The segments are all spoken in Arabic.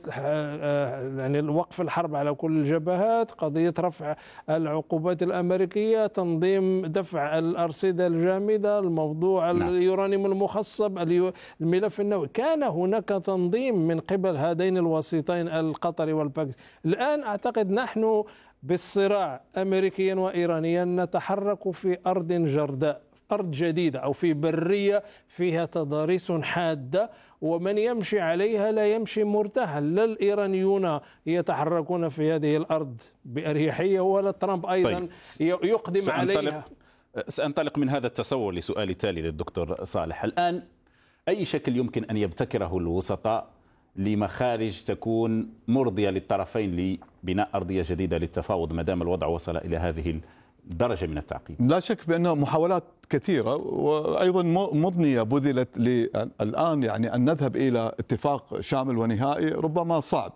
يعني وقف الحرب على كل الجبهات، قضية رفع العقوبات الأمريكية، تنظيم دفع الأرصدة الجامدة، الموضوع اليورانيوم المخصب، الملف النووي. كان هناك تنظيم من قبل هذين الوسيطين القطري والباكستاني. الآن أعتقد نحن بالصراع أمريكيا وإيرانيا نتحرك في أرض جرداء، أرض جديدة، أو في برية فيها تضاريس حادة، ومن يمشي عليها لا يمشي مرتاحا. لا الإيرانيون يتحركون في هذه الأرض بأريحية، ولا ترامب أيضا يقدم عليها. سأنطلق من هذا التصور لسؤالي التالي للدكتور صالح. الآن أي شكل يمكن أن يبتكره الوسطاء لمخارج تكون مرضية للطرفين لبناء أرضية جديدة للتفاوض ما دام الوضع وصل إلى هذه الدرجة من التعقيد؟ لا شك بأن محاولات كثيرة وأيضا مضنية بذلت الآن، يعني أن نذهب إلى اتفاق شامل ونهائي ربما صعب،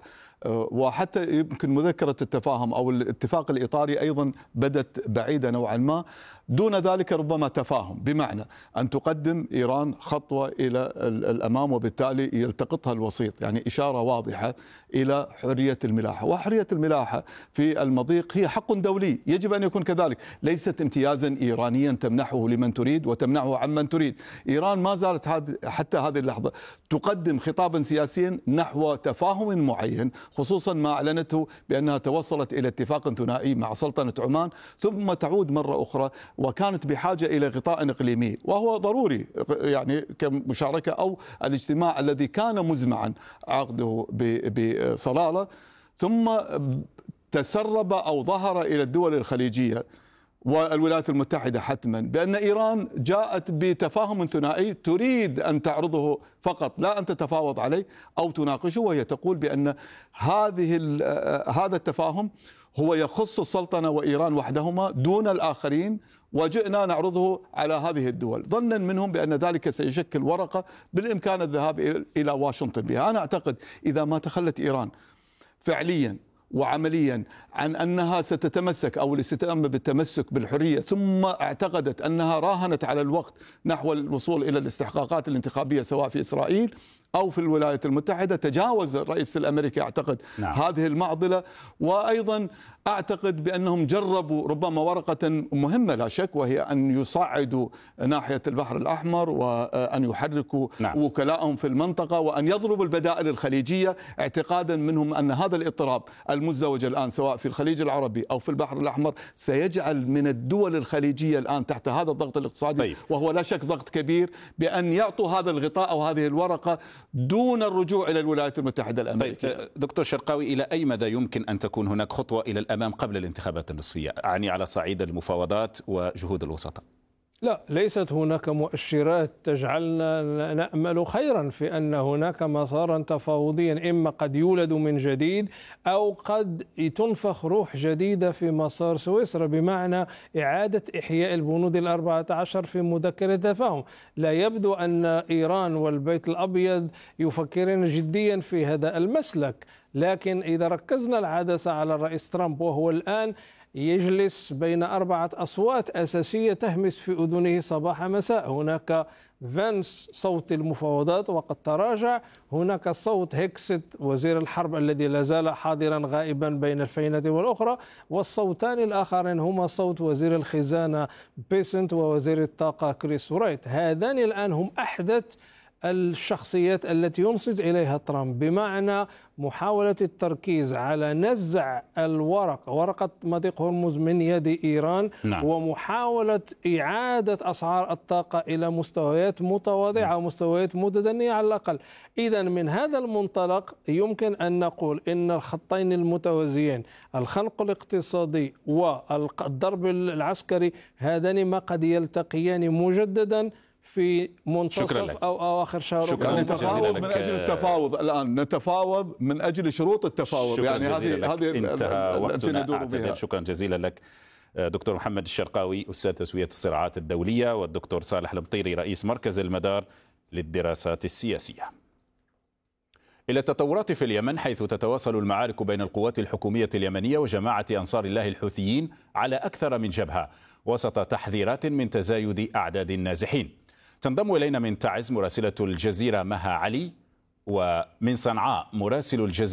وحتى يمكن مذكرة التفاهم أو الاتفاق الإطاري أيضا بدت بعيدة نوعا ما. دون ذلك ربما تفاهم، بمعنى أن تقدم إيران خطوة إلى الأمام وبالتالي يلتقطها الوسيط، يعني إشارة واضحة إلى حرية الملاحة. وحرية الملاحة في المضيق هي حق دولي يجب أن يكون كذلك، ليست امتيازا إيرانيا تمنحه لمن تريد وتمنعه عمن تريد. إيران ما زالت حتى هذه اللحظة تقدم خطابا سياسيا نحو تفاهم معين، خصوصا ما أعلنته بأنها توصلت إلى اتفاق ثنائي مع سلطنة عمان، ثم تعود مرة أخرى، وكانت بحاجة إلى غطاء إقليمي وهو ضروري، يعني كمشاركة أو الاجتماع الذي كان مزمعا عقده بصلالة، ثم تسرب أو ظهر إلى الدول الخليجية والولايات المتحدة حتما بأن إيران جاءت بتفاهم ثنائي تريد أن تعرضه فقط، لا أن تتفاوض عليه أو تناقشه، وهي تقول بأن هذا التفاهم هو يخص السلطنة وإيران وحدهما دون الآخرين، وجئنا نعرضه على هذه الدول، ظنا منهم بأن ذلك سيشكل ورقة بالإمكان الذهاب إلى واشنطن بها. أنا أعتقد إذا ما تخلت إيران فعليا وعمليا عن أنها ستتمسك أو الاستتمام بالتمسك بالحرية، ثم اعتقدت أنها راهنت على الوقت نحو الوصول إلى الاستحقاقات الانتخابية سواء في إسرائيل أو في الولايات المتحدة، تجاوز الرئيس الأمريكي أعتقد هذه المعضلة. وأيضا أعتقد بأنهم جربوا ربما ورقة مهمة لا شك، وهي أن يصعدوا ناحية البحر الأحمر وأن يحركوا وكلاءهم في المنطقة وأن يضربوا البدائل الخليجية، اعتقادا منهم أن هذا الاضطراب المزدوج الآن سواء في الخليج العربي أو في البحر الأحمر سيجعل من الدول الخليجية الآن تحت هذا الضغط الاقتصادي، وهو لا شك ضغط كبير، بأن يعطوا هذا الغطاء أو هذه الورقة دون الرجوع إلى الولايات المتحدة الأمريكية. دكتور شرقاوي، إلى أي مدى يمكن أن تكون هناك خطوة إلى الأمام قبل الانتخابات النصفية، أعني على صعيد المفاوضات وجهود الوسطاء؟ لا، ليست هناك مؤشرات تجعلنا نأمل خيرا في أن هناك مسارا تفاوضيا، إما قد يولد من جديد أو قد تنفخ روح جديدة في مسار سويسرا، بمعنى إعادة إحياء البنود 14 في مذكرة التفاهم. لا يبدو أن إيران والبيت الأبيض يفكرون جديا في هذا المسلك، لكن إذا ركزنا العدسة على الرئيس ترامب وهو الآن يجلس بين 4 أصوات أساسية تهمس في أذنه صباح مساء، هناك فانس صوت المفاوضات وقد تراجع، هناك صوت هيكست وزير الحرب الذي لا زال حاضرا غائبا بين الفينة والأخرى، والصوتان الآخرين هما صوت وزير الخزانة بيسنت ووزير الطاقة كريس ورايت. هذان الآن هم أحدث الشخصيات التي ينصت إليها ترامب، بمعنى محاولة التركيز على نزع ورقة مضيق هرمز من يد إيران، ومحاولة إعادة أسعار الطاقة إلى مستويات متواضعة ومستويات متدنية على الأقل. إذا من هذا المنطلق يمكن أن نقول إن الخطين المتوازيين، الخنق الاقتصادي والضرب العسكري، هذان ما قد يلتقيان مجددا في منتصف أو أواخر شهر. شكرا جزيلا لك. من أجل التفاوض الآن نتفاوض من أجل شروط التفاوض، يعني هذه انتهى وقتنا أعتذر. شكرا جزيلا لك دكتور محمد الشرقاوي أستاذ تسوية الصراعات الدولية، والدكتور صالح المطيري رئيس مركز المدار للدراسات السياسية. إلى التطورات في اليمن، حيث تتواصل المعارك بين القوات الحكومية اليمنية وجماعة أنصار الله الحوثيين على أكثر من جبهة، وسط تحذيرات من تزايد أعداد النازحين. تنضم إلينا من تعز مراسلة الجزيرة مها علي، ومن صنعاء مراسل الجزيرة